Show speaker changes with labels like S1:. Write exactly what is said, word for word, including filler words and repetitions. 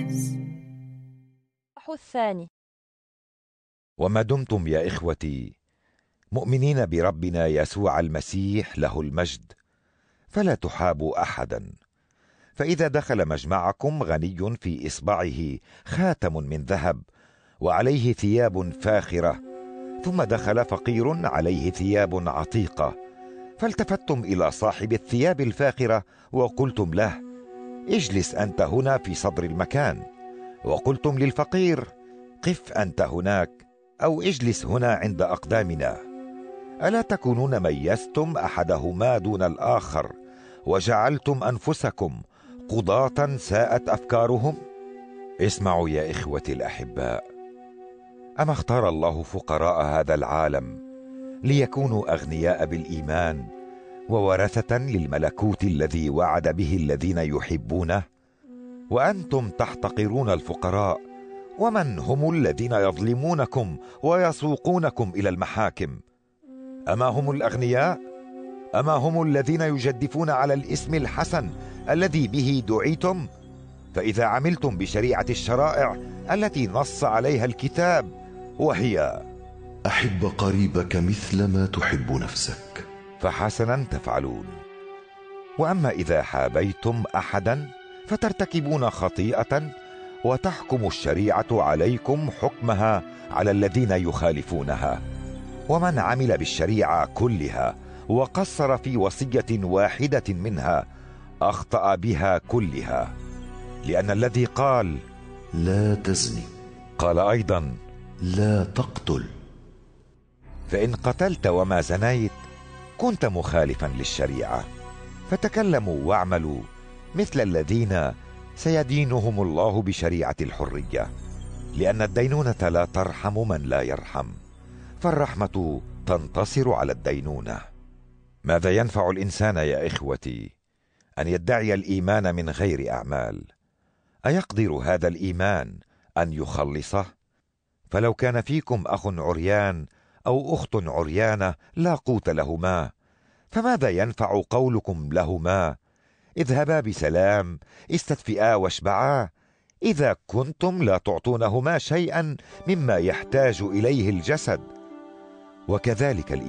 S1: الثاني.
S2: وما دمتم يا إخوتي مؤمنين بربنا يسوع المسيح له المجد فلا تحابوا أحدا، فإذا دخل مجمعكم غني في إصبعه خاتم من ذهب وعليه ثياب فاخرة، ثم دخل فقير عليه ثياب عتيقة، فالتفتم إلى صاحب الثياب الفاخرة وقلتم له: اجلس أنت هنا في صدر المكان، وقلتم للفقير: قف أنت هناك، أو اجلس هنا عند أقدامنا. ألا تكونون ميزتم أحدهما دون الآخر وجعلتم أنفسكم قضاة ساءت أفكارهم؟ اسمعوا يا إخوتي الأحباء، أما اختار الله فقراء هذا العالم ليكونوا أغنياء بالإيمان وورثة للملكوت الذي وعد به الذين يحبونه؟ وأنتم تحتقرون الفقراء، ومن هم الذين يظلمونكم ويسوقونكم إلى المحاكم؟ أما هم الأغنياء؟ أما هم الذين يجدفون على الاسم الحسن الذي به دعيتم؟ فإذا عملتم بشريعة الشرائع التي نص عليها الكتاب، وهي:
S3: أحب قريبك مثل ما تحب نفسك،
S2: فحسنا تفعلون. وأما إذا حابيتم أحدا فترتكبون خطيئة، وتحكم الشريعة عليكم حكمها على الذين يخالفونها. ومن عمل بالشريعة كلها وقصر في وصية واحدة منها أخطأ بها كلها، لأن الذي قال:
S3: لا تزني،
S2: قال أيضا:
S3: لا تقتل.
S2: فإن قتلت وما زنيت كنت مخالفا للشريعة. فتكلموا واعملوا مثل الذين سيدينهم الله بشريعة الحرية، لأن الدينونة لا ترحم من لا يرحم، فالرحمة تنتصر على الدينونة. ماذا ينفع الإنسان يا إخوتي أن يدعي الإيمان من غير أعمال؟ أيقدر هذا الإيمان أن يخلصه؟ فلو كان فيكم أخ عريان أو أخت عريانة لا قوت لهما، فماذا ينفع قولكم لهما: اذهبا بسلام، استدفئا واشبعا، إذا كنتم لا تعطونهما شيئا مما يحتاج إليه الجسد؟ وكذلك الإيمان